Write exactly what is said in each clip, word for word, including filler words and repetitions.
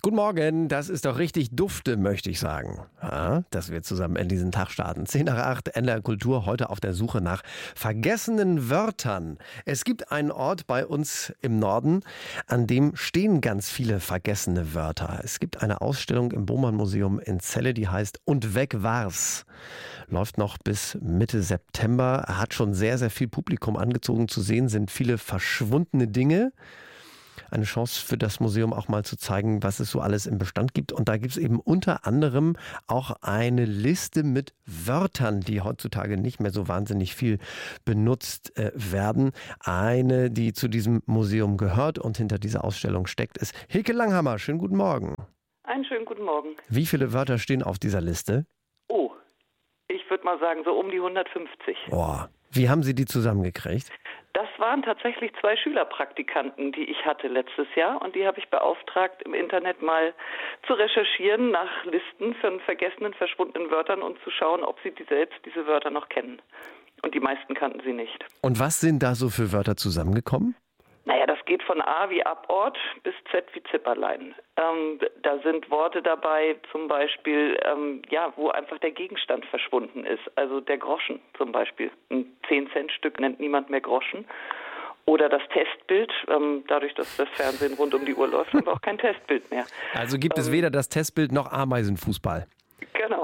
Guten Morgen, das ist doch richtig dufte, möchte ich sagen. Ja, dass wir zusammen in diesen Tag starten. zehn nach acht, N D R Kultur, heute auf der Suche nach vergessenen Wörtern. Es gibt einen Ort bei uns im Norden, an dem stehen ganz viele vergessene Wörter. Es gibt eine Ausstellung im Bohmann-Museum in Celle, die heißt Und weg war's. Läuft noch bis Mitte September, hat schon sehr, sehr viel Publikum angezogen. Zu sehen sind viele verschwundene Dinge. Eine Chance für das Museum auch mal zu zeigen, was es so alles im Bestand gibt. Und da gibt es eben unter anderem auch eine Liste mit Wörtern, die heutzutage nicht mehr so wahnsinnig viel benutzt äh, werden. Eine, die zu diesem Museum gehört und hinter dieser Ausstellung steckt, ist Hilke Langhammer. Schönen guten Morgen. Einen schönen guten Morgen. Wie viele Wörter stehen auf dieser Liste? Oh, ich würde mal sagen so um die hundertfünfzig. Boah. Wie haben Sie die zusammengekriegt? Das waren tatsächlich zwei Schülerpraktikanten, die ich hatte letztes Jahr. Und die habe ich beauftragt, im Internet mal zu recherchieren nach Listen von vergessenen, verschwundenen Wörtern und zu schauen, ob sie die selbst diese Wörter noch kennen. Und die meisten kannten sie nicht. Und was sind da so für Wörter zusammengekommen? Naja, das geht von A wie Abort bis Z wie Zipperlein. Ähm, da sind Worte dabei, zum Beispiel, ähm, ja, wo einfach der Gegenstand verschwunden ist. Also der Groschen zum Beispiel. Ein zehn-Cent-Stück nennt niemand mehr Groschen. Oder das Testbild. Ähm, dadurch, dass das Fernsehen rund um die Uhr läuft, haben wir auch kein Testbild mehr. Also gibt es ähm, weder das Testbild noch Ameisenfußball. Genau.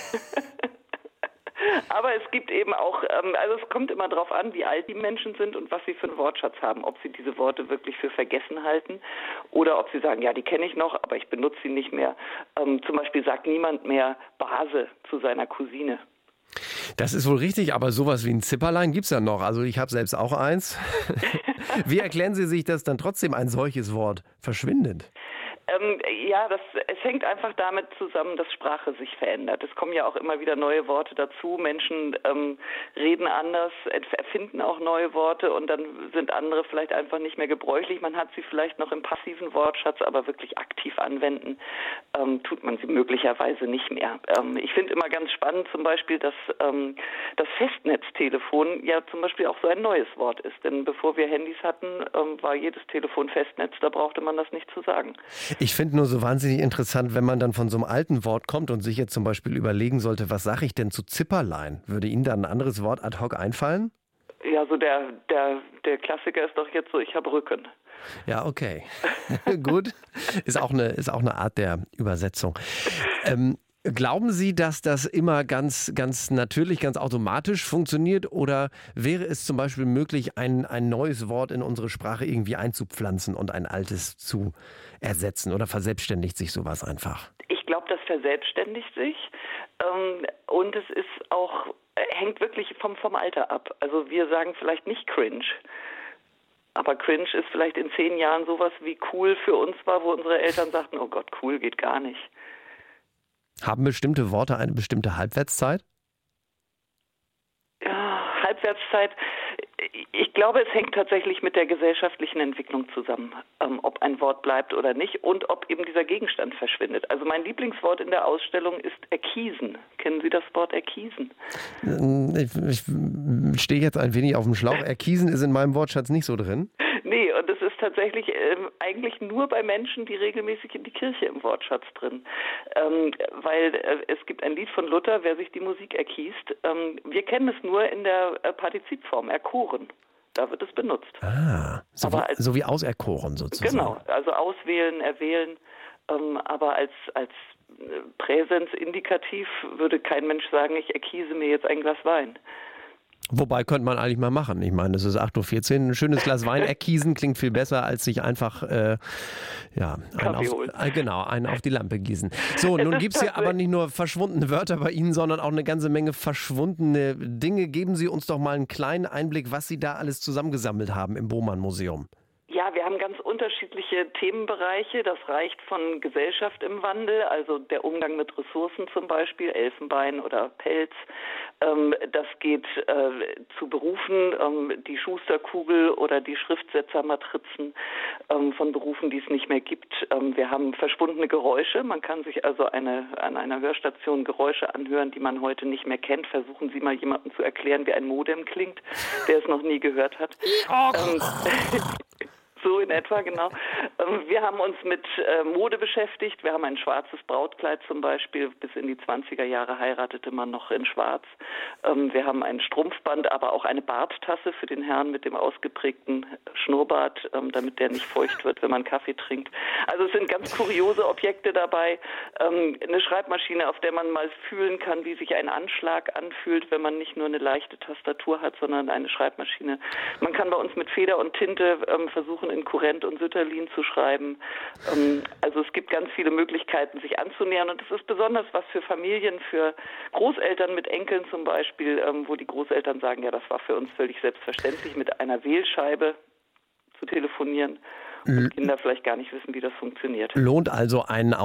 Aber es gibt eben auch, also es kommt immer darauf an, wie alt die Menschen sind und was sie für einen Wortschatz haben. Ob sie diese Worte wirklich für vergessen halten oder ob sie sagen, ja, die kenne ich noch, aber ich benutze sie nicht mehr. Ähm, zum Beispiel sagt niemand mehr Base zu seiner Cousine. Das ist wohl richtig, aber sowas wie ein Zipperlein gibt es ja noch. Also ich habe selbst auch eins. Wie erklären Sie sich, dass dann trotzdem ein solches Wort verschwindet? Ähm, ja, das, es hängt einfach damit zusammen, dass Sprache sich verändert. Es kommen ja auch immer wieder neue Worte dazu. Menschen ähm, reden anders, erfinden auch neue Worte und dann sind andere vielleicht einfach nicht mehr gebräuchlich. Man hat sie vielleicht noch im passiven Wortschatz, aber wirklich aktiv anwenden ähm, tut man sie möglicherweise nicht mehr. Ähm, ich finde immer ganz spannend zum Beispiel, dass ähm, das Festnetztelefon ja zum Beispiel auch so ein neues Wort ist. Denn bevor wir Handys hatten, ähm, war jedes Telefon Festnetz, da brauchte man das nicht zu sagen. Ich finde nur so wahnsinnig interessant, wenn man dann von so einem alten Wort kommt und sich jetzt zum Beispiel überlegen sollte, was sage ich denn zu Zipperlein? Würde Ihnen da ein anderes Wort ad hoc einfallen? Ja, so der, der, der Klassiker ist doch jetzt so, ich habe Rücken. Ja, okay. Gut. Ist auch eine, ist auch eine Art der Übersetzung. Ähm, Glauben Sie, dass das immer ganz, ganz natürlich, ganz automatisch funktioniert? Oder wäre es zum Beispiel möglich, ein, ein neues Wort in unsere Sprache irgendwie einzupflanzen und ein altes zu ersetzen? Oder verselbstständigt sich sowas einfach? Ich glaube, das verselbstständigt sich. Ähm, und es ist auch, hängt wirklich vom, vom Alter ab. Also wir sagen vielleicht nicht cringe. Aber cringe ist vielleicht in zehn Jahren sowas wie cool für uns war, wo unsere Eltern sagten, oh Gott, cool geht gar nicht. Haben bestimmte Worte eine bestimmte Halbwertszeit? Ja, Halbwertszeit. Ich glaube, es hängt tatsächlich mit der gesellschaftlichen Entwicklung zusammen, ähm, ob ein Wort bleibt oder nicht und ob eben dieser Gegenstand verschwindet. Also mein Lieblingswort in der Ausstellung ist erkiesen. Kennen Sie das Wort erkiesen? Ich, ich stehe jetzt ein wenig auf dem Schlauch. Erkiesen ist in meinem Wortschatz nicht so drin. Nee, und es ist tatsächlich ähm, eigentlich nur bei Menschen, die regelmäßig in die Kirche im Wortschatz drin. Ähm, weil äh, es gibt ein Lied von Luther, wer sich die Musik erkiest. Ähm, wir kennen es nur in der äh, Partizipform, erkoren. Da wird es benutzt. Ah, so, aber wie, als, so wie auserkoren sozusagen. Genau, also auswählen, erwählen. Ähm, aber als, als Präsens indikativ würde kein Mensch sagen, ich erkiese mir jetzt ein Glas Wein. Wobei könnte man eigentlich mal machen. Ich meine, es ist acht Uhr vierzehn, ein schönes Glas Wein erkiesen klingt viel besser, als sich einfach äh, ja, einen auf, äh, genau, einen auf die Lampe gießen. So, nun gibt es hier aber nicht nur verschwundene Wörter bei Ihnen, sondern auch eine ganze Menge verschwundene Dinge. Geben Sie uns doch mal einen kleinen Einblick, was Sie da alles zusammengesammelt haben im Bohmann-Museum. Ja, wir haben ganz unterschiedliche Themenbereiche. Das reicht von Gesellschaft im Wandel, also der Umgang mit Ressourcen zum Beispiel, Elfenbein oder Pelz. Ähm, das geht äh, zu Berufen, ähm, die Schusterkugel oder die Schriftsetzermatrizen ähm, von Berufen, die es nicht mehr gibt. Ähm, wir haben verschwundene Geräusche. Man kann sich also eine, an einer Hörstation Geräusche anhören, die man heute nicht mehr kennt. Versuchen Sie mal jemandem zu erklären, wie ein Modem klingt, der es noch nie gehört hat. Ähm, So in etwa, genau. Wir haben uns mit Mode beschäftigt. Wir haben ein schwarzes Brautkleid zum Beispiel. Bis in die zwanziger Jahre heiratete man noch in schwarz. Wir haben ein Strumpfband, aber auch eine Barttasse für den Herrn mit dem ausgeprägten Schnurrbart, damit der nicht feucht wird, wenn man Kaffee trinkt. Also es sind ganz kuriose Objekte dabei. Eine Schreibmaschine, auf der man mal fühlen kann, wie sich ein Anschlag anfühlt, wenn man nicht nur eine leichte Tastatur hat, sondern eine Schreibmaschine. Man kann bei uns mit Feder und Tinte versuchen, in Kurrent und Sütterlin zu schreiben. Also es gibt ganz viele Möglichkeiten, sich anzunähern. Und das ist besonders was für Familien, für Großeltern mit Enkeln zum Beispiel, wo die Großeltern sagen, ja, das war für uns völlig selbstverständlich, mit einer Wählscheibe zu telefonieren. Und Kinder vielleicht gar nicht wissen, wie das funktioniert. Lohnt also einen